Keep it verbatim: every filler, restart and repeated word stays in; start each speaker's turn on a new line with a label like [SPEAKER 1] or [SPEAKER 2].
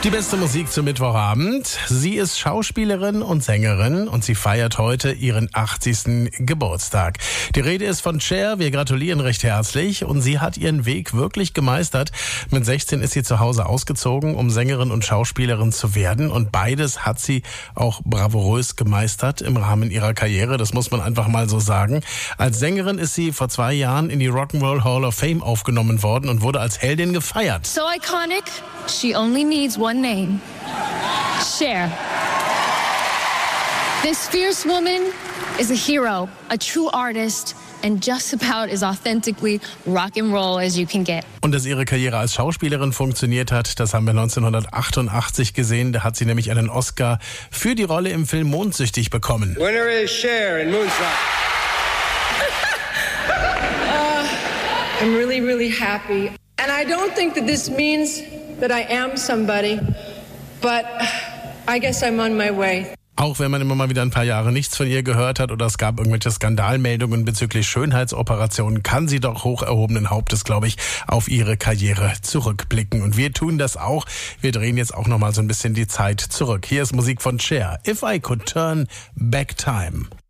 [SPEAKER 1] Die beste Musik zum Mittwochabend. Sie ist Schauspielerin und Sängerin und sie feiert heute ihren achtzigsten Geburtstag. Die Rede ist von Cher. Wir gratulieren recht herzlich und sie hat ihren Weg wirklich gemeistert. Mit sechzehn ist sie zu Hause ausgezogen, um Sängerin und Schauspielerin zu werden und beides hat sie auch bravourös gemeistert im Rahmen ihrer Karriere. Das muss man einfach mal so sagen. Als Sängerin ist sie vor zwei Jahren in die Rock'n'Roll Hall of Fame aufgenommen worden und wurde als Heldin gefeiert.
[SPEAKER 2] So iconic, she only needs one name. Cher. This fierce woman is a hero, a true artist, and just about as authentically rock and roll as you can get.
[SPEAKER 1] Und dass ihre Karriere als Schauspielerin funktioniert hat, das haben wir neunzehnhundertachtundachtzig gesehen. Da hat sie nämlich einen Oscar für die Rolle im Film Mondsüchtig bekommen.
[SPEAKER 3] Winner is Cher in Moonstruck.
[SPEAKER 4] uh, I'm really, really happy. And I don't think that this means that I am somebody, but I guess I'm on my way.
[SPEAKER 1] Auch wenn man immer mal wieder ein paar Jahre nichts von ihr gehört hat oder es gab irgendwelche Skandalmeldungen bezüglich Schönheitsoperationen, kann sie doch hoch erhobenen Hauptes, glaube ich, auf ihre Karriere zurückblicken. Und wir tun das auch. Wir drehen jetzt auch noch mal so ein bisschen die Zeit zurück. Hier ist Musik von Cher. If I Could Turn Back Time.